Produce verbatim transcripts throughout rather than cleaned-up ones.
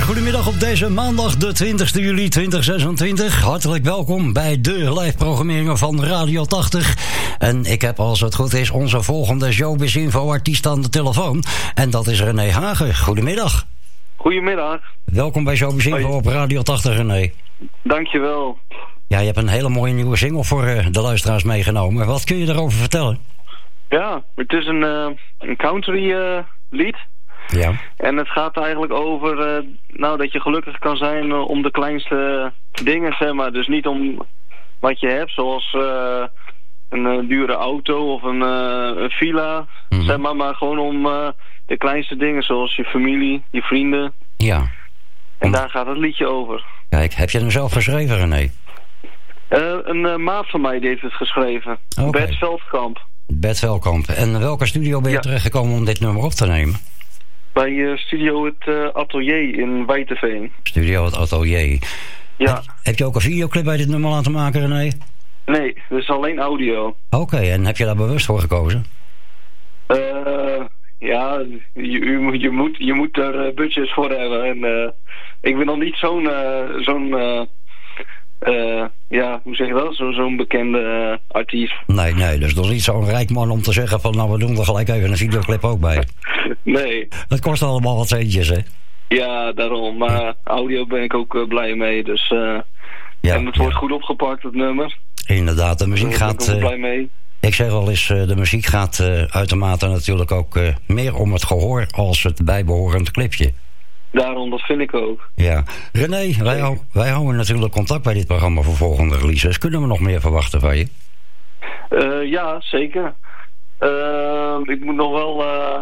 goedemiddag op deze maandag, de twintigste juli tweeduizend zesentwintig. Hartelijk welkom bij de live programmering van Radio tachtig. En ik heb, als het goed is, onze volgende Showbiz Info artiest aan de telefoon. En dat is René Hagen. Goedemiddag. Goedemiddag. Welkom bij Showbiz Info op Radio tachtig, René. Dankjewel. Ja, je hebt een hele mooie nieuwe single voor uh, de luisteraars meegenomen. Wat kun je daarover vertellen? Ja, het is een, uh, een country uh, lied. Ja. En het gaat eigenlijk over uh, nou, dat je gelukkig kan zijn uh, om de kleinste dingen, zeg maar. Dus niet om wat je hebt, zoals uh, een uh, dure auto of een, uh, een villa, mm-hmm. zeg maar. Maar gewoon om uh, de kleinste dingen, zoals je familie, je vrienden. Ja. En om... daar gaat het liedje over. Kijk, heb je hem zelf geschreven, René? Uh, een uh, maat van mij die heeft het geschreven. Okay. Bert Veldkamp. Bert Veldkamp. En welke studio ben je ja. terechtgekomen om dit nummer op te nemen? Bij uh, Studio Het uh, Atelier in Wijteveen. Studio Het Atelier. Ja. Heb, heb je ook een videoclip bij dit nummer laten maken, René? Nee, het is alleen audio. Oké, okay, en heb je daar bewust voor gekozen? Uh, ja, je, je, je, moet, je moet er uh, budgets voor hebben. En uh, ik ben nog niet zo'n... Uh, zo'n uh, Uh, ja, hoe zeg je dat? Zo, zo'n bekende uh, artiest. Nee, nee, dus nog niet zo'n rijk man om te zeggen van... nou, we doen er gelijk even een videoclip ook bij. Nee. Het kost allemaal wat centjes, hè? Ja, daarom. Maar ja. audio ben ik ook uh, blij mee. Dus, uh, ja, en het wordt ja. goed opgepakt, het nummer. Inderdaad, de muziek Daar gaat... ben ik uh, blij mee. Ik zeg wel eens, uh, de muziek gaat uh, uitermate natuurlijk ook uh, meer om het gehoor... als het bijbehorend clipje. Daarom, dat vind ik ook. Ja. René, wij, hou, wij houden natuurlijk contact bij dit programma voor volgende releases. Kunnen we nog meer verwachten van je? Uh, ja, zeker. Uh, ik moet nog wel uh,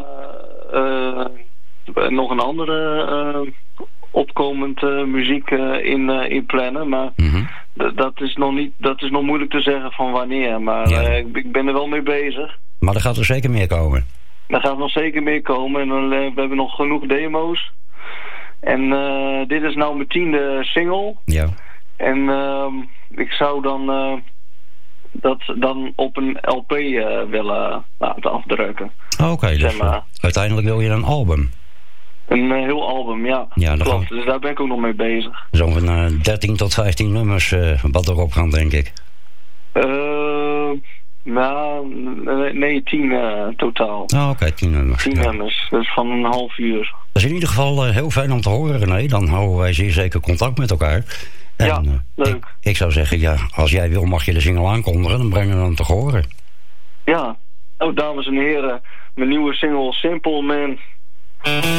uh, nog een andere uh, opkomend uh, muziek uh, in, uh, in plannen. Maar mm-hmm. d- dat, is nog niet, dat is nog moeilijk te zeggen van wanneer. Maar ja. uh, ik, ik ben er wel mee bezig. Maar er gaat er zeker meer komen? Er gaat nog zeker meer komen. En uh, we hebben nog genoeg demo's. En uh, dit is nou mijn tiende single. Ja. En uh, ik zou dan uh, dat dan op een L P uh, willen laten afdrukken. Oké, okay, dus uh, uiteindelijk wil je een album? Een uh, heel album, ja. Ja, klopt. Dus daar ben ik ook nog mee bezig. Zo'n uh, dertien tot vijftien nummers uh, wat erop gaan, denk ik. Uh, nou, nee, tien uh, totaal. Oh, oké, okay, tien nummers. Tien ja. nummers, dus van een half uur. Dat is in ieder geval uh, heel fijn om te horen, René. Dan houden wij zeer zeker contact met elkaar. En, ja, leuk. Ik, ik zou zeggen, ja, als jij wil mag je de single aankondigen. Dan brengen we hem te horen. Ja. Oh, dames en heren. Mijn nieuwe single Simple Man.